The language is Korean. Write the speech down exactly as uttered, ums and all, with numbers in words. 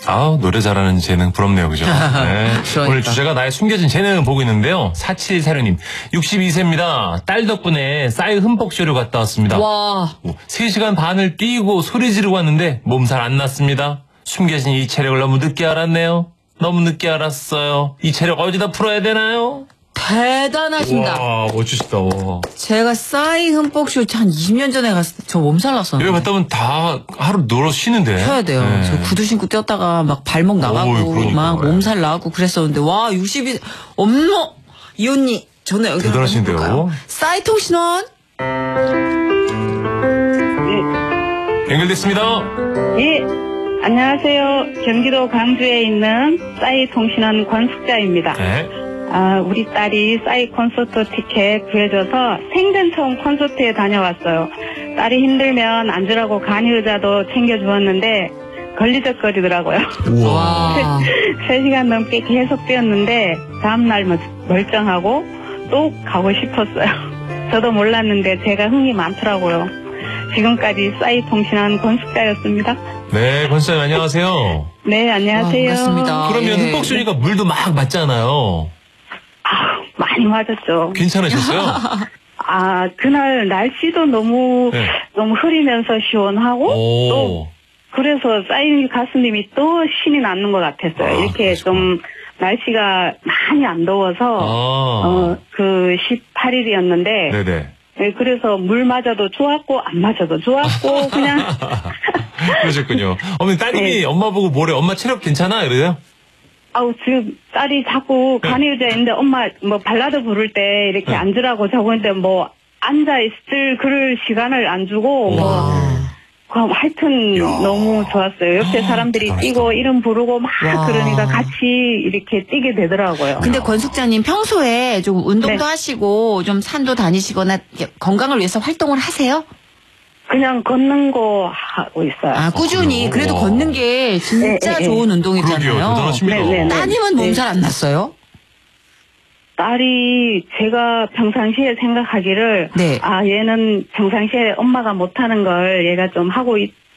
아, 노래 잘하는 재능 부럽네요, 그죠? 네. 그러니까. 오늘 주제가 나의 숨겨진 재능을 보고 있는데요. 사칠사육님, 육십이 세입니다. 딸 덕분에 싸이 흠뻑쇼를 갔다 왔습니다. 와. 세 시간 반을 뛰고 소리 지르고 왔는데 몸살 안 났습니다. 숨겨진 이 체력을 너무 늦게 알았네요. 너무 늦게 알았어요. 이 체력 어디다 풀어야 되나요? 대단하십니다. 와, 멋지시다. 와. 제가 싸이 흠뻑쇼 한 이십 년 전에 갔을 때 저 몸살 났었는데. 여기 갔다 오면 다 하루 놀아 쉬는데. 쉬어야 돼요. 네. 저 구두 신고 뛰었다가 막 발목 나가고 어이, 그러니까, 막 네. 몸살 나고 그랬었는데 와 육십이 엄마 이 언니 전화 연결 대단하신데요. 싸이 통신원. 연결됐습니다. 예, 안녕하세요. 경기도 광주에 있는 싸이 통신원 권숙자입니다. 네. 아, 우리 딸이 싸이 콘서트 티켓 구해줘서 생전 처음 콘서트에 다녀왔어요. 딸이 힘들면 앉으라고 간이의자도 챙겨주었는데 걸리적거리더라고요. 와. 세 시간 넘게 계속 뛰었는데 다음날 멀쩡하고 또 가고 싶었어요. 저도 몰랐는데 제가 흥이 많더라고요. 지금까지 싸이 통신원 권숙자였습니다. 네, 권수님 안녕하세요. 네, 안녕하세요. 와, 반갑습니다. 그러면 예. 흠뻑쇼니까 물도 막 맞잖아요. 아, 많이 맞았죠. 괜찮으셨어요? 아, 그날 날씨도 너무, 네. 너무 흐리면서 시원하고, 오. 또, 그래서 싸이 가수님이 또 신이 나는 것 같았어요. 아, 이렇게 그러시구나. 좀, 날씨가 많이 안 더워서, 아. 어, 그 십팔 일이었는데, 네네. 네, 그래서 물 맞아도 좋았고, 안 맞아도 좋았고, 그냥. 그러셨군요. 어머니 따님이 네. 엄마 보고 뭐래? 엄마 체력 괜찮아? 이래요? 아우, 지금 딸이 자꾸 네. 간이의자인데 엄마 뭐 발라드 부를 때 이렇게 네. 앉으라고 자고 했는데 뭐 앉아있을 그럴 시간을 안 주고 뭐 와. 그럼 하여튼 야. 너무 좋았어요. 옆에 사람들이 대단하다. 뛰고 이름 부르고 막 와. 그러니까 같이 이렇게 뛰게 되더라고요. 근데 권숙자님 평소에 좀 운동도 네. 하시고 좀 산도 다니시거나 건강을 위해서 활동을 하세요? 그냥 걷는 거 하고 있어요. 아 꾸준히 그래요? 그래도 와. 걷는 게 진짜 네, 네, 좋은 네. 운동이잖아요. 그러게요. 대단하십니다. 네, 네, 네. 따님은 네. 몸살 안 났어요? 딸이 제가 평상시에 생각하기를 네. 아 얘는 평상시에 엄마가 못하는 걸 얘가 좀 하고 있,